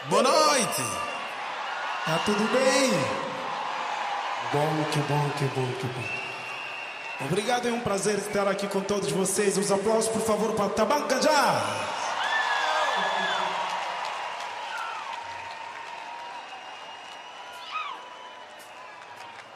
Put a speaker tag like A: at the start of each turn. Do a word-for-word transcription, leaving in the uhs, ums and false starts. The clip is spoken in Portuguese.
A: Boa noite.
B: Tá tudo bem? Bom, que bom, que bom, que bom.
A: Obrigado, é um prazer estar aqui com todos vocês. Os aplausos, por favor, para Tabanca já.